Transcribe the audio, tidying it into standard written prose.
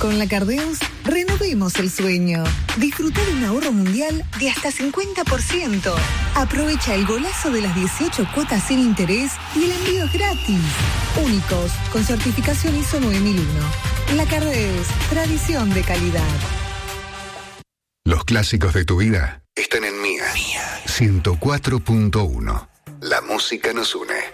Con la Cardeus, renovemos el sueño. Disfruta de un ahorro mundial de hasta 50%. Aprovecha el golazo de las 18 cuotas sin interés y el envío es gratis. Únicos, con certificación ISO 9001. La Cardeus, tradición de calidad. Los clásicos de tu vida están en Mía. 104.1. La música nos une.